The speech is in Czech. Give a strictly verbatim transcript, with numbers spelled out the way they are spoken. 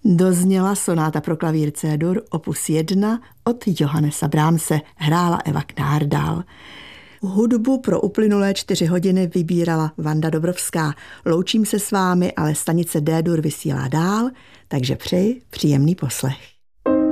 Dozněla sonáta pro klavír C-dur opus jedna od Johannesa Brahmse, hrála Eva Knárdal. Hudbu pro uplynulé čtyři hodiny vybírala Vanda Dobrovská. Loučím se s vámi, ale stanice D-dur vysílá dál, takže přeji příjemný poslech.